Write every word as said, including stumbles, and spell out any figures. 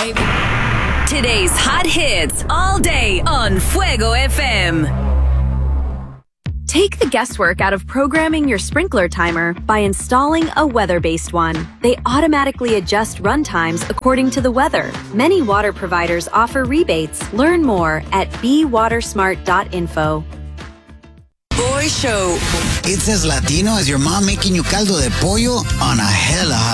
baby. Today's hot hits all day on Fuego F M. Take the guesswork out of programming your sprinkler timer by installing a weather-based one. They automatically adjust run times according to the weather. Many water providers offer rebates. Learn more at be water smart dot info. Boy Show. It's as Latino as your mom making you caldo de pollo on a hella hot